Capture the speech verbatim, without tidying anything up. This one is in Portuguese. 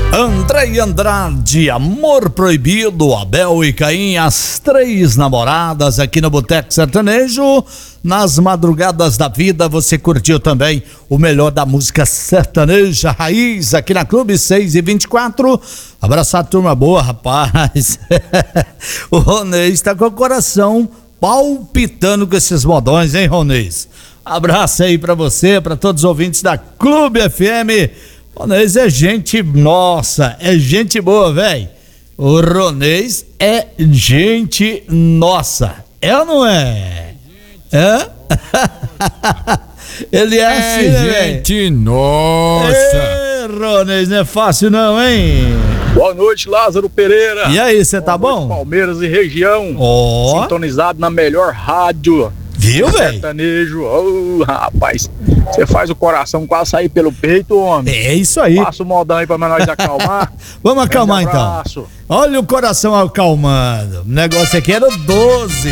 Andrei Andrade, Amor Proibido, Abel e Caim, as três namoradas aqui no Boteco Sertanejo. Nas madrugadas da vida você curtiu também o melhor da música sertaneja raiz aqui na Clube seis e vinte e quatro. Abraçar a turma boa, rapaz. O Ronês tá com o coração palpitando com esses modões, hein, Ronês? Abraço aí pra você, pra todos os ouvintes da Clube F M. Ronês é gente, nossa, é gente boa, velho. O Ronês é gente nossa. É ou não é? É? Ele é, é assim, né, gente véio? nossa. Ê, Ronês, não é fácil não, hein? Boa noite, Lázaro Pereira. E aí, você tá Boa bom? Noite, Palmeiras e região. Ó. Sintonizado na melhor rádio. Viu, velho? Sertanejo. Oh, rapaz, você faz o coração quase sair pelo peito, homem. É isso aí. Passa o modão aí pra nós acalmar. Vamos acalmar Grande então. abraço. Olha o coração acalmando. O negócio aqui era doze.